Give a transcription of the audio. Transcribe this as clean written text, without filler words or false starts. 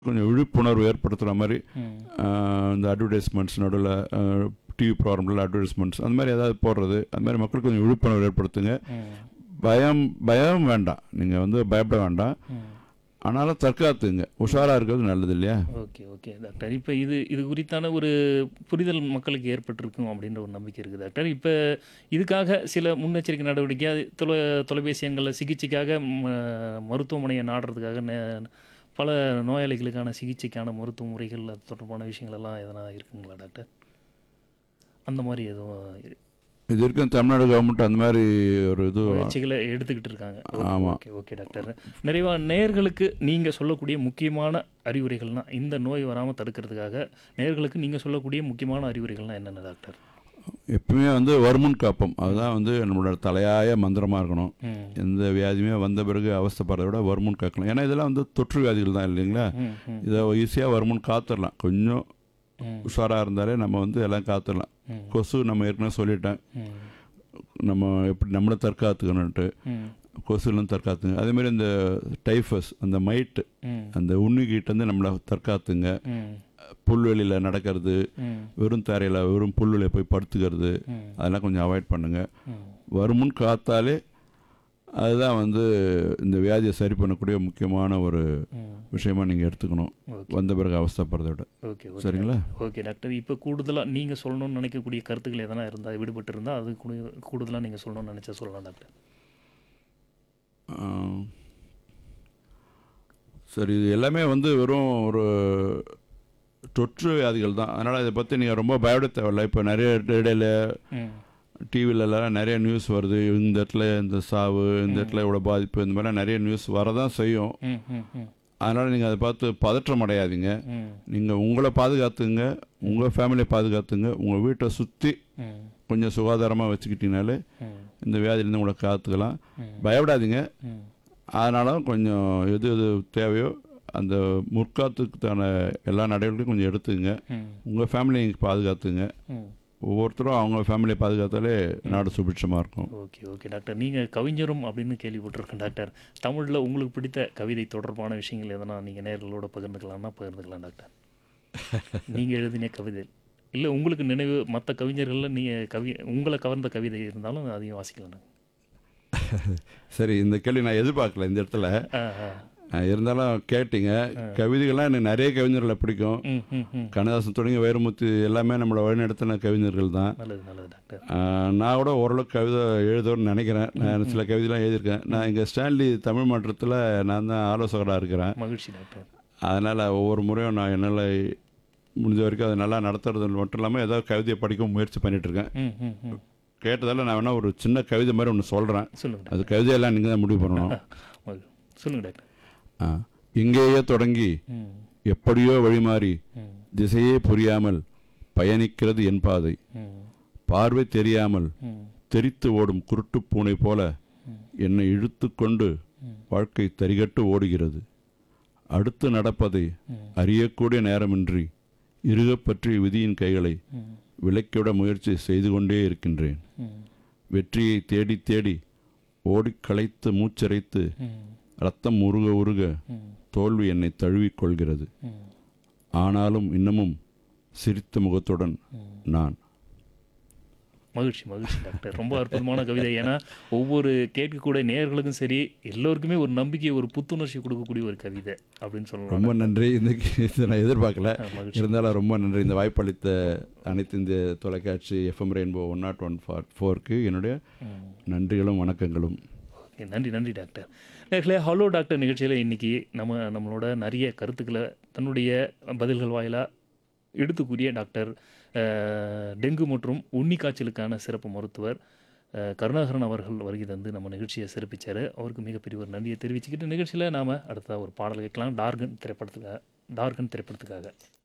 கொஞ்சம் விழிப்புணர்வு ஏற்படுத்துகிற மாதிரி ம். இந்த அட்வர்டைஸ்மெண்ட்ஸ் நடுவில் டிவி ப்ரோக்ராமில் அட்வர்டைஸ்மெண்ட்ஸ் அந்த மாதிரி ஏதாவது போடுறது, அது மாதிரி மக்களுக்கு கொஞ்சம் விழிப்புணர்வு ஏற்படுத்துங்க. ம். பயம் வேண்டாம், நீங்கள் வந்து பயப்பட வேண்டாம். ம். ஆனாலும் தற்காத்துங்க, உஷாராக இருக்கிறது நல்லது இல்லையா? Okay okay doctor. இப்போ இது குறித்தான ஒரு புரிதல் மக்களுக்கு ஏற்பட்டிருக்கும் அப்படின்ற ஒரு நம்பிக்கை இருக்குது டாக்டர். இப்போ இதுக்காக சில முன்னெச்சரிக்கை நடவடிக்கையாக தொலைபேசி எண்களில் சிகிச்சைக்காக மருத்துவமனையை நாடுறதுக்காக பல நோயாளிகளுக்கான சிகிச்சைக்கான மருத்துவ முறைகள் அது தொடர்பான விஷயங்கள் எல்லாம் எதனா இருக்குங்களா டாக்டர்? அந்த மாதிரி எதுவும் இது வரைக்கும் தமிழ்நாடு கவர்மெண்ட் அந்த மாதிரி ஒரு இது முயற்சிகளை எடுத்துக்கிட்டு இருக்காங்க. ஆமாம். Okay okay doctor. நிறைவாக நேயர்களுக்கு நீங்கள் சொல்லக்கூடிய முக்கியமான அறிவுரைகள்னால், இந்த நோய் வராமல் தடுக்கிறதுக்காக நேயர்களுக்கு நீங்கள் சொல்லக்கூடிய முக்கியமான அறிவுரைகள்னால் என்னென்ன டாக்டர்? எப்பவுமே வந்து வருமுன் காப்போம், அதுதான் வந்து நம்மளோட தலையாய மந்திரமாக இருக்கணும். ம். எந்த வியாதியுமே வந்த பிறகு அவஸ்தைப்படுறத விட வருமுன் காக்கலாம். ஏன்னா இதெல்லாம் வந்து தொற்று வியாதிகள் தான் இல்லைங்களா? ம். ம். இதை ஈஸியாக வருமுன் காத்துடலாம். கொஞ்சம் ம். உஷாராக இருந்தாலே நம்ம வந்து எல்லாம் காத்துடலாம். ம். கொசு நம்ம ஏற்கனவே சொல்லிட்டேன், ம். நம்ம எப்படி நம்மளை தற்காத்துக்கணுன்ட்டு. ம். கொசுலேருந்து தற்காத்துங்க. அதேமாதிரி இந்த டைஃபஸ், அந்த மைட்டு, ம். அந்த உண்ணிக்கிட்டேருந்து நம்மளை தற்காத்துங்க. ம். புல்வெளியில் நடக்கிறது, ம். வெறும் தரையில் வெறும் புல்வெளியில் போய் படுத்துக்கிறது, ம். அதெல்லாம் கொஞ்சம் அவாய்ட் பண்ணுங்கள். ம். வருமுன் காத்தாலே அதுதான் வந்து இந்த வியாதியை சரி பண்ணக்கூடிய முக்கியமான ஒரு ம். விஷயமா நீங்கள் எடுத்துக்கணும், ஓகே வந்த பிறகு அவஸ்தைப்படுறத விட. ஓகே ஓகே சரிங்களா? Okay doctor. இப்போ கூடுதலாக நீங்கள் சொல்லணும்னு நினைக்கக்கூடிய கருத்துக்கள் எதனா இருந்தால், விடுபட்டு இருந்தால் அது கூடுதலாக நீங்கள் சொல்லணும்னு நினச்சா சொல்லலாம் டாக்டர். ஆ, சரி, இது எல்லாமே வந்து வெறும் ஒரு தொற்று வியாதிகள் தான். அதனால் இதை பற்றி நீங்கள் ரொம்ப பயப்பட தேவையில்லை. இப்போ நிறைய இடையில ம். டிவிலலாம் நிறைய நியூஸ் வருது, இந்த இடத்துல இந்த சாவு, இந்த இடத்துல இவ்வளோ பாதிப்பு, இந்த மாதிரிலாம் நிறைய நியூஸ் வரதான் செய்யும். ம். ம். ம். அதனால் நீங்கள் அதை பார்த்து பதற்றம் அடையாதீங்க. ம். நீங்கள் உங்களை பாதுகாத்துங்க, உங்கள் ஃபேமிலியை பாதுகாத்துங்க, உங்கள் வீட்டை சுற்றி ம். கொஞ்சம் சுகாதாரமாக வச்சுக்கிட்டீங்கனாலே ம். இந்த வியாதியிலேருந்து உங்களை காத்துக்கலாம். ம். பயப்படாதீங்க. ம். அதனால கொஞ்சம் எது எது தேவையோ அந்த முற்காத்துக்கான எல்லா நடவடிக்கையும் கொஞ்சம் எடுத்துங்க. ம். உங்கள் ஃபேமிலியை பாதுகாத்துங்க. ம். ஒவ்வொருத்தரும் அவங்க ஃபேமிலியை பாதுகாத்தாலே நாடு சுபிட்சமாக இருக்கும். Okay okay doctor. நீங்கள் கவிஞரும் அப்படின்னு கேள்விப்பட்டிருக்கேன் டாக்டர். தமிழில் உங்களுக்கு பிடித்த கவிதை தொடர்பான விஷயங்கள் எதனா நீங்கள் நேயர்களோட பகிர்ந்துக்கலாம்னா பகிர்ந்துக்கலாம் டாக்டர். நீங்கள் எழுதின கவிதை இல்லை உங்களுக்கு நினைவு மற்ற கவிஞர்களில் நீங்கள் உங்களை கவர்ந்த கவிதை இருந்தாலும் அதையும் வாசிக்கலாம் டாக்டர். சரி, இந்த கேள்வி நான் எதிர்பார்க்கல இந்த இடத்துல. ஆ ஆ இருந்தாலும் கேட்டீங்க. கவிதைகள்லாம் எனக்கு நிறைய கவிஞர்களை பிடிக்கும். ம். ம். ம். கண்ணதாசன் தொடங்கி வைரமுத்து எல்லாமே நம்மளை வழிநடத்தின கவிஞர்கள் தான். நல்லது நல்லது டாக்டர். நான் கூட ஓரளவுக்கு கவிதை எழுதணும்னு நினைக்கிறேன். நான் சில கவிதைலாம் எழுதியிருக்கேன். நான் இங்கே ஸ்டான்லி தமிழ் மன்றத்தில் நான் தான் ஆலோசகராக இருக்கிறேன். மகிழ்ச்சி டாக்டர். அதனால் ஒவ்வொரு முறையும் நான் என்னால் முடிஞ்ச வரைக்கும் அதை நல்லா நடத்துறது மட்டும் இல்லாமல் ஏதாவது கவிதையை படிக்க முயற்சி பண்ணிகிட்ருக்கேன். ம். ம். ம். கேட்டதால் நான் வேணால் ஒரு சின்ன கவிதை மாதிரி ஒன்று சொல்கிறேன். சொல்லுங்கள் அது கவிதையெல்லாம் நீங்கள் தான் முடிவு பண்ணணும். டாக்டர். சொல்லுங்கள் டாக்டர். இங்கேயே தொடங்கி ம். எப்படியோ வழிமாறி ம். திசையே புரியாமல் பயணிக்கிறது என் பாதை. ம். பார்வை தெரியாமல் ம். தெரித்து ஓடும் குருட்டு பூனை போல என்னை இழுத்து கொண்டு வாழ்க்கை தரிகட்டு ஓடுகிறது. அடுத்து நடப்பதை அறியக்கூடிய நேரமின்றி இறுகப்பற்றி விதியின் கைகளை ம். விலக்கிவிட முயற்சி செய்து கொண்டே இருக்கின்றேன். ம். வெற்றியை தேடி தேடி ஓடிக் களைத்து மூச்சரைத்து ம். ரத்தம் உருக உருக ம். தோல்வி என்னை தழுவிக்கொள்கிறது. ம். ஆனாலும் இன்னமும் சிரித்த முகத்துடன் நான். மகிழ்ச்சி மகிழ்ச்சி டாக்டர். ரொம்ப அற்புதமான கவிதை. ஏன்னா ஒவ்வொரு கேட்கக்கூடிய நேயர்களுக்கும் சரி எல்லோருக்குமே ஒரு நம்பிக்கை, ஒரு புத்துணர்ச்சி கொடுக்கக்கூடிய ஒரு கவிதை அப்படின்னு சொல்லலாம். ரொம்ப நன்றி. இன்னைக்கு இதை நான் எதிர்பார்க்கல. மகிழ்ச்சி. இருந்தாலும் ரொம்ப நன்றி. இந்த வாய்ப்பளித்த அனைத்து இந்திய தொலைக்காட்சி FM ரெயின்போ 101.4க்கு என்னுடைய நன்றிகளும் வணக்கங்களும். ஓகே, நன்றி நன்றி டாக்டர். நேர்களே, ஹலோ டாக்டர் நிகழ்ச்சியில் இன்றைக்கி நம்மளோட நிறைய கருத்துக்களை தன்னுடைய பதில்கள் வாயிலாக எடுத்துக்கூடிய டாக்டர் டெங்கு மற்றும் உண்ணி காய்ச்சலுக்கான சிறப்பு மருத்துவர் கருணாகரன் அவர்கள் வருகை தந்து நம்ம நிகழ்ச்சியை சிறப்பிச்சார். அவருக்கு மிகப்பெரிய ஒரு நன்றியை தெரிவிச்சுக்கிட்டு நிகழ்ச்சியில் நாம் அடுத்த ஒரு பாடல் கேட்கலாம். டார்கன் திரைப்படத்துக்காக.